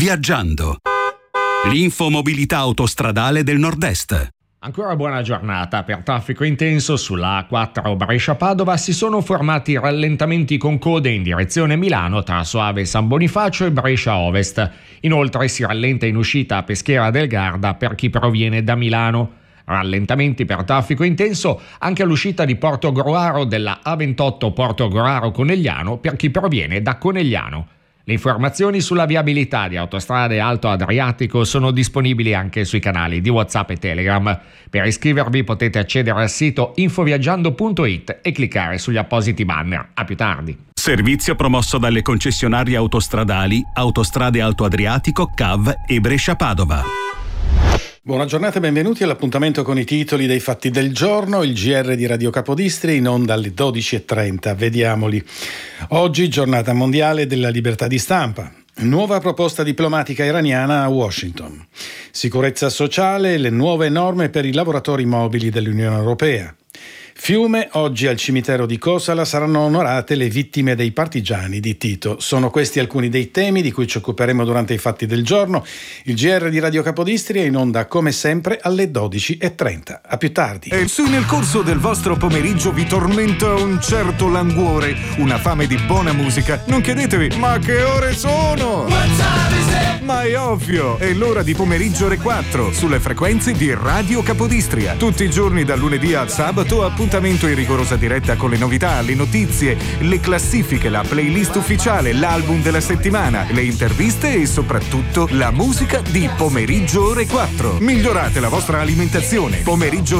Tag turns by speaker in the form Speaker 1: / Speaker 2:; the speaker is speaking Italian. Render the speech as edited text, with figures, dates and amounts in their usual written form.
Speaker 1: Viaggiando. L'infomobilità autostradale del Nord-Est.
Speaker 2: Ancora buona giornata. Per traffico intenso sulla A4 Brescia-Padova si sono formati rallentamenti con code in direzione Milano tra Soave San Bonifacio e Brescia Ovest. Inoltre si rallenta in uscita a Peschiera del Garda per chi proviene da Milano. Rallentamenti per traffico intenso anche all'uscita di Porto Gruaro della A28 Porto Gruaro Conegliano per chi proviene da Conegliano. Le informazioni sulla viabilità di Autostrade Alto Adriatico sono disponibili anche sui canali di WhatsApp e Telegram. Per iscrivervi potete accedere al sito infoviaggiando.it e cliccare sugli appositi banner. A più tardi.
Speaker 1: Servizio promosso dalle concessionarie autostradali Autostrade Alto Adriatico, CAV e Brescia-Padova.
Speaker 3: Buona giornata e benvenuti all'appuntamento con i titoli dei fatti del giorno, il GR di Radio Capodistria in onda alle 12.30. Vediamoli. Oggi giornata mondiale della libertà di stampa. Nuova proposta diplomatica iraniana a Washington. Sicurezza sociale, le nuove norme per i lavoratori mobili dell'Unione Europea. Fiume, oggi al cimitero di Cosala saranno onorate le vittime dei partigiani di Tito. Sono questi alcuni dei temi di cui ci occuperemo durante i fatti del giorno. Il GR di Radio Capodistria in onda come sempre alle 12.30. A più tardi.
Speaker 4: E se nel corso del vostro pomeriggio vi tormenta un certo languore, una fame di buona musica, non chiedetevi ma che ore sono? Ma è ovvio, è l'ora di pomeriggio ore 4 sulle frequenze di Radio Capodistria. Tutti i giorni dal lunedì al sabato, appuntamento in rigorosa diretta con le novità, le notizie, le classifiche, la playlist ufficiale, l'album della settimana, le interviste e soprattutto la musica di pomeriggio ore 4. Migliorate la vostra alimentazione. Pomeriggio